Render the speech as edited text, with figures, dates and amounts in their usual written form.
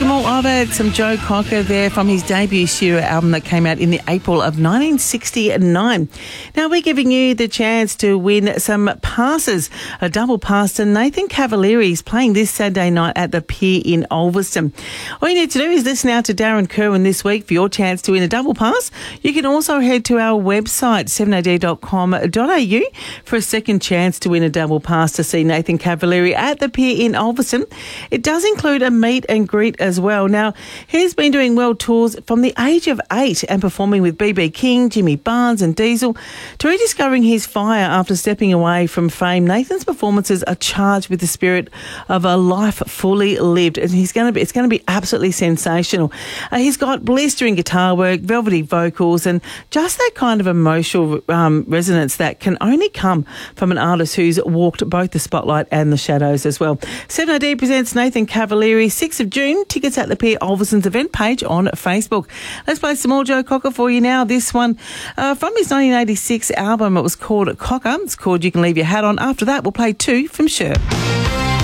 some more of it. Some Joe Cocker there from his debut Shearer album that came out in the April of 1969. Now we're giving you the chance to win some passes. A double pass to Nathan Cavalieri. He's playing this Saturday night at the Pier in Ulverston. All you need to do is listen out to Darren Kerwin this week for your chance to win a double pass. You can also head to our website, 7ad.com.au, for a second chance to win a double pass to see Nathan Cavalieri at the Pier in Ulverston. It does include a meet and greet as well. Now, he's been doing world tours from the age of 8 and performing with B.B. King, Jimmy Barnes and Diesel. To rediscovering his fire after stepping away from fame, Nathan's performances are charged with the spirit of a life fully lived, and it's going to be absolutely sensational. He's got blistering guitar work, velvety vocals, and just that kind of emotional resonance that can only come from an artist who's walked both the spotlight and the shadows as well. 7AD presents Nathan Cavalieri, 6th of June. Tickets at the Pier Ulverston's event page on Facebook. Let's play some more Joe Cocker for you now. This one from his 1986 album. It was called Cocker. It's called You Can Leave Your Hat On. After that, we'll play two from Sher.